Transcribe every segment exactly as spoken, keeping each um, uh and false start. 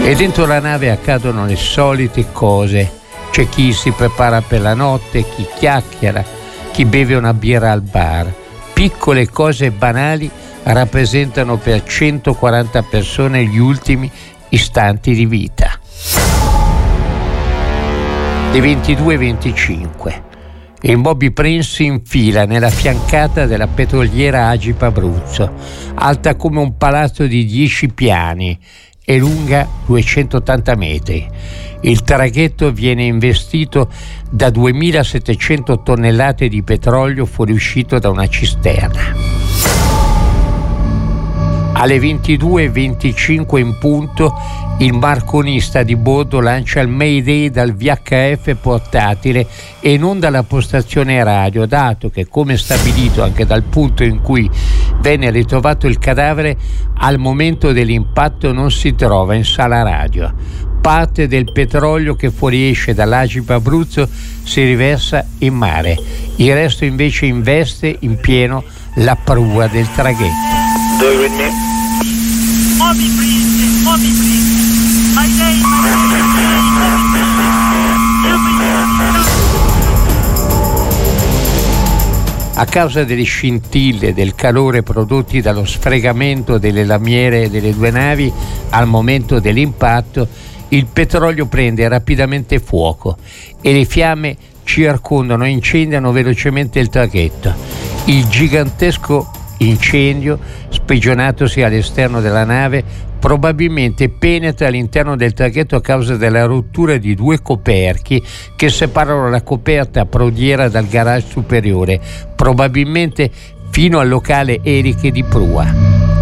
E dentro la nave accadono le solite cose. C'è chi si prepara per la notte, chi chiacchiera, chi beve una birra al bar. Piccole cose banali rappresentano per centoquaranta persone gli ultimi istanti di vita. Le ventidue e venticinque. Il Moby Prince si infila nella fiancata della petroliera Agip Abruzzo, alta come un palazzo di dieci piani e lunga duecentottanta metri. Il traghetto viene investito da duemilasettecento tonnellate di petrolio fuoriuscito da una cisterna. Alle ventidue e venticinque in punto il marconista di bordo lancia il Mayday dal V H F portatile e non dalla postazione radio, dato che, come stabilito anche dal punto in cui venne ritrovato il cadavere, al momento dell'impatto non si trova in sala radio. Parte del petrolio che fuoriesce dall'Agip Abruzzo si riversa in mare, il resto invece investe in pieno la prua del traghetto. Moby Prince, Moby Prince, my name, my name, A causa delle scintille del calore prodotti dallo sfregamento delle lamiere delle due navi al momento dell'impatto, il petrolio prende rapidamente fuoco e le fiamme circondano e incendiano velocemente il traghetto. Il gigantesco incendio, spigionatosi all'esterno della nave, probabilmente penetra all'interno del traghetto a causa della rottura di due coperchi che separano la coperta prodiera dal garage superiore, probabilmente fino al locale eliche di prua.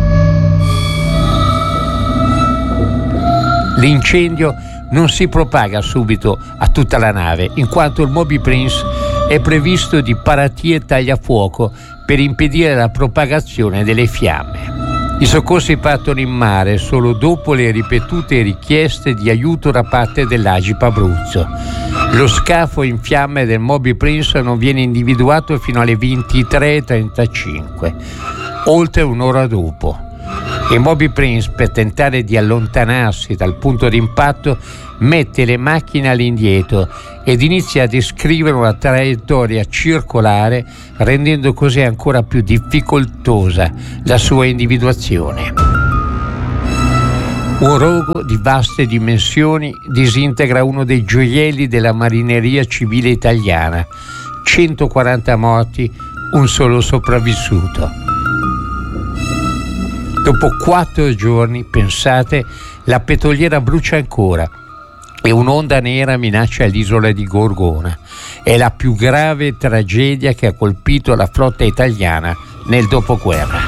L'incendio non si propaga subito a tutta la nave, in quanto il Moby Prince è previsto di paratie tagliafuoco per impedire la propagazione delle fiamme. I soccorsi partono in mare solo dopo le ripetute richieste di aiuto da parte dell'Agip Abruzzo. Lo scafo in fiamme del Moby Prince non viene individuato fino alle ventitré e trentacinque, oltre un'ora dopo. Il Moby Prince, per tentare di allontanarsi dal punto di impatto, mette le macchine all'indietro ed inizia a descrivere una traiettoria circolare, rendendo così ancora più difficoltosa la sua individuazione. Un rogo di vaste dimensioni disintegra uno dei gioielli della marineria civile italiana. centoquaranta morti, un solo sopravvissuto. Dopo quattro giorni, pensate, la petroliera brucia ancora e un'onda nera minaccia l'isola di Gorgona. È la più grave tragedia che ha colpito la flotta italiana nel dopoguerra.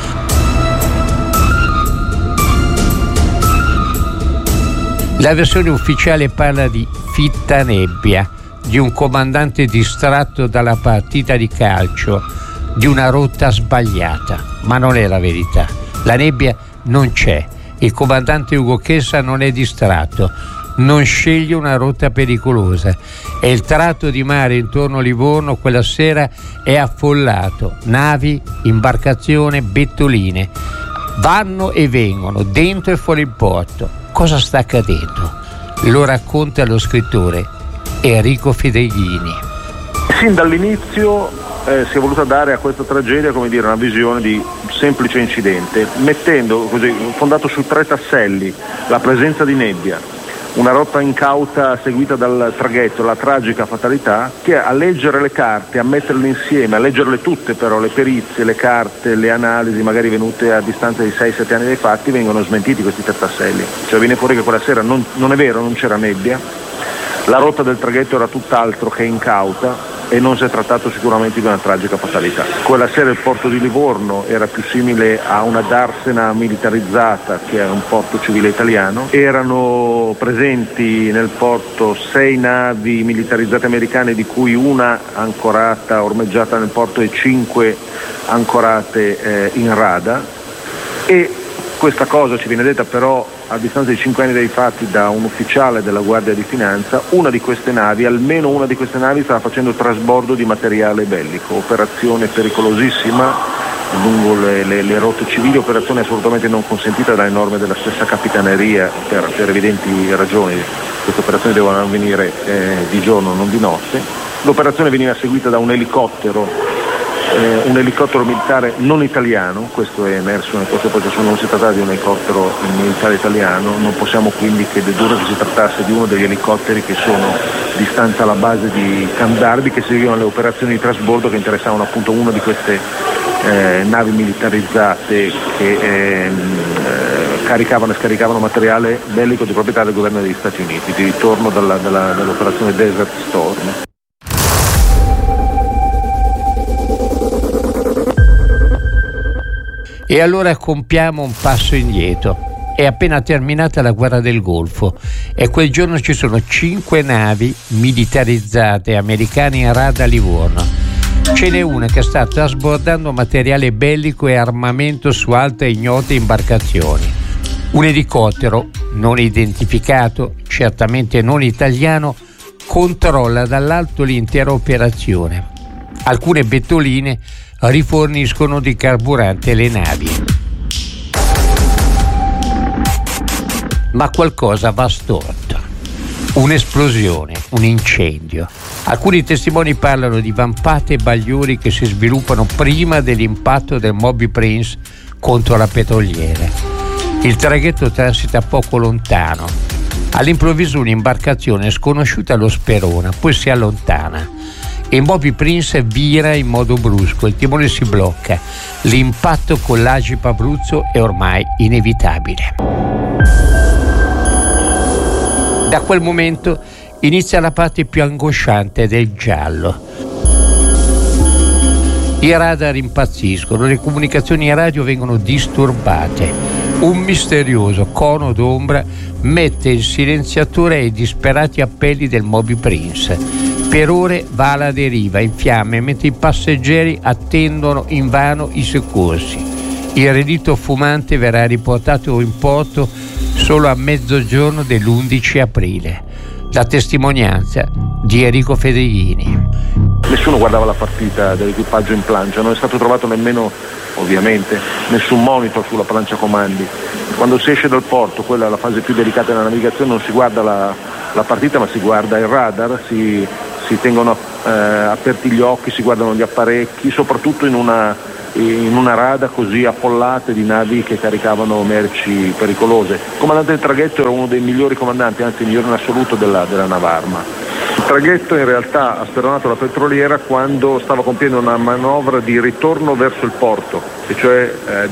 La versione ufficiale parla di fitta nebbia, di un comandante distratto dalla partita di calcio, di una rotta sbagliata, ma non è la verità. La nebbia non c'è, il comandante Ugo Chessa non è distratto, non sceglie una rotta pericolosa e il tratto di mare intorno a Livorno quella sera è affollato, navi, imbarcazioni, bettoline, vanno e vengono, dentro e fuori il porto. Cosa sta accadendo? Lo racconta lo scrittore Enrico Fedeghini. Sin dall'inizio eh, si è voluta dare a questa tragedia, come dire, una visione di semplice incidente, mettendo così, fondato su tre tasselli: la presenza di nebbia, una rotta incauta seguita dal traghetto, la tragica fatalità, che a leggere le carte, a metterle insieme, a leggerle tutte però, le perizie, le carte, le analisi magari venute a distanza di sei sette anni dai fatti, vengono smentiti questi tre tasselli. Cioè viene fuori che quella sera non, non è vero, non c'era nebbia, la rotta del traghetto era tutt'altro che incauta e non si è trattato sicuramente di una tragica fatalità. Quella sera il porto di Livorno era più simile a una darsena militarizzata che a un porto civile italiano. Erano presenti nel porto sei navi militarizzate americane, di cui una ancorata, ormeggiata nel porto, e cinque ancorate eh, in rada. E questa cosa ci viene detta però a distanza di cinque anni dai fatti da un ufficiale della Guardia di Finanza. Una di queste navi, almeno una di queste navi, stava facendo trasbordo di materiale bellico, operazione pericolosissima lungo le, le, le rotte civili, operazione assolutamente non consentita dalle norme della stessa capitaneria per, per evidenti ragioni. Queste operazioni devono avvenire eh, di giorno, non di notte. L'operazione veniva seguita da un elicottero, eh, un elicottero militare non italiano, questo è emerso nel corso del processo, non si trattava di un elicottero militare italiano, non possiamo quindi che dedurre che si trattasse di uno degli elicotteri che sono di stanza alla base di Candarbi, che seguivano le operazioni di trasbordo che interessavano appunto una di queste eh, navi militarizzate che eh, eh, caricavano e scaricavano materiale bellico di proprietà del governo degli Stati Uniti, di ritorno dalla, dalla, dall'operazione Desert Storm. E allora compiamo un passo indietro. È appena terminata la guerra del Golfo e quel giorno ci sono cinque navi militarizzate americane in rada a Livorno. Ce n'è una che sta trasbordando materiale bellico e armamento su altre ignote imbarcazioni. Un elicottero non identificato, certamente non italiano, controlla dall'alto l'intera operazione. Alcune bettoline riforniscono di carburante le navi. Ma qualcosa va storto. Un'esplosione, un incendio. Alcuni testimoni parlano di vampate e bagliori che si sviluppano prima dell'impatto del Moby Prince contro la petroliera. Il traghetto transita poco lontano. All'improvviso un'imbarcazione sconosciuta lo sperona, poi si allontana. E Moby Prince vira in modo brusco, il timone si blocca. L'impatto con l'A G I P Abruzzo è ormai inevitabile. Da quel momento inizia la parte più angosciante del giallo. I radar impazziscono, le comunicazioni radio vengono disturbate. Un misterioso cono d'ombra mette il silenziatore ai disperati appelli del Moby Prince. Per ore va alla deriva in fiamme mentre i passeggeri attendono invano i soccorsi. Il relitto fumante verrà riportato in porto solo a mezzogiorno dell'undici aprile. La testimonianza di Enrico Fedrighini. Nessuno guardava la partita dell'equipaggio in plancia, non è stato trovato nemmeno, ovviamente, nessun monitor sulla plancia comandi. Quando si esce dal porto, quella è la fase più delicata della navigazione, non si guarda la, la partita ma si guarda il radar, si, si tengono eh, aperti gli occhi, si guardano gli apparecchi, soprattutto in una, in una rada così appollata di navi che caricavano merci pericolose. Il comandante del traghetto era uno dei migliori comandanti, anzi il migliore in assoluto della, della Navarma. Il traghetto in realtà ha speronato la petroliera quando stava compiendo una manovra di ritorno verso il porto, e cioè eh,